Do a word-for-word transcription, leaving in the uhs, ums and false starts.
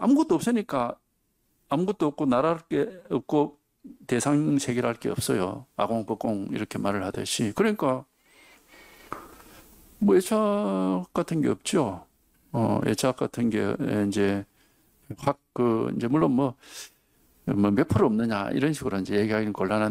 아무것도 없으니까 아무것도 없고 나랄 게 없고 대상 체결할 게 없어요. 아공법공 이렇게 말을 하듯이. 그러니까 뭐 애착 같은 게 없죠. 어, 애착 같은 게 이제 확 그 이제 물론 뭐 뭐 몇 프로 없느냐 이런 식으로 이제 얘기하기는 곤란한.